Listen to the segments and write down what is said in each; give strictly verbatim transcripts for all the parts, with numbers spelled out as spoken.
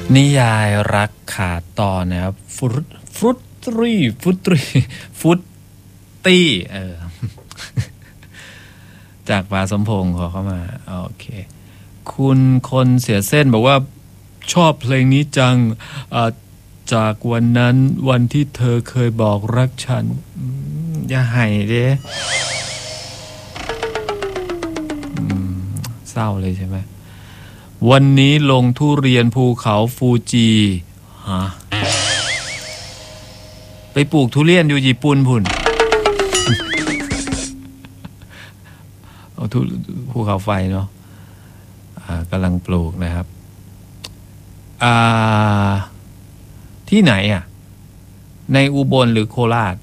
นิยายรักขาดตอนนะครับฟรุตฟรุตตรีฟรุตตรีฟรุตตี้เออ จากปาสมพงศ์ขอเข้ามาโอเคคุณคนเสียเส้นบอกว่าชอบเพลงนี้จังจากวันนั้นวันที่เธอเคยบอกรักฉันอย่าให้เด้เศร้าเลยใช่ไหมวันนี้ลงทุเรียนภูเขาฟูจิฮะไปปลูกทุเรียนอยู่ญี่ปุ่นพุ่น เอาทุภูเขาไฟเนาะกำลังปลูกนะครับที่ไหนอ่ะในอุบลหรือโคราช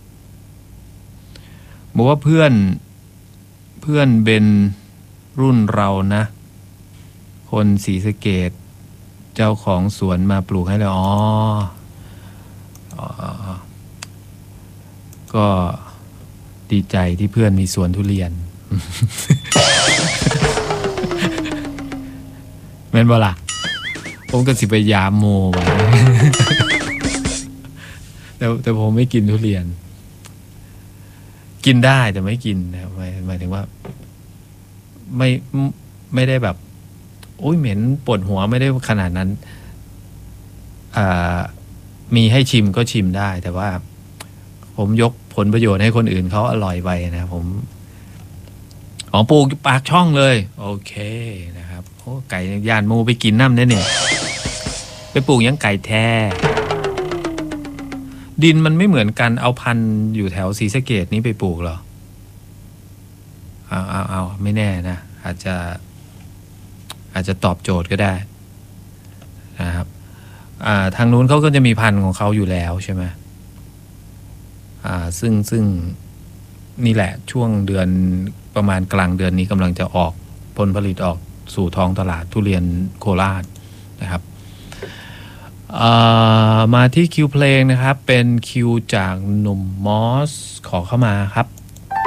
บอกว่าเพื่อนเพื่อนเป็นรุ่นเรานะคนศรีสะเกษเจ้าของสวนมาปลูกให้แล้วอ๋อก็ดีใจที่เพื่อนมีสวนทุเรียน แม่นบ่ล่ะผมก็สิไปยามโมไว้ แต่แต่ผมไม่กินทุเรียนกินได้แต่ไม่กินนะหมายหมายถึงว่าไม่ไม่ได้แบบโอ้ยเหม็นปวดหัวไม่ได้ขนาดนั้นมีให้ชิมก็ชิมได้แต่ว่าผมยกผลประโยชน์ให้คนอื่นเขาอร่อยไปนะผมอ๋อปลูกปากช่องเลยโอเคนะครับโอ้ไก่ย่านมูไปกินน้ำได้เนี่ยไปปลูกยังไก่แท้ดินมันไม่เหมือนกันเอาพันธุ์อยู่แถวศรีสะเกษนี้ไปปลูกเหรอเอาเอาเอาไม่แน่นะอาจจะอาจจะตอบโจทย์ก็ได้นะครับทางนู้นเขาก็จะมีพันธุ์ของเขาอยู่แล้วใช่ไหมซึ่งซึ่งนี่แหละช่วงเดือนประมาณกลางเดือนนี้กำลังจะออกผลผลิตออกสู่ท้องตลาดทุเรียนโคราชนะครับมาที่คิวเพลงนะครับเป็นคิวจากหนุ่มมอสขอเข้ามาครับ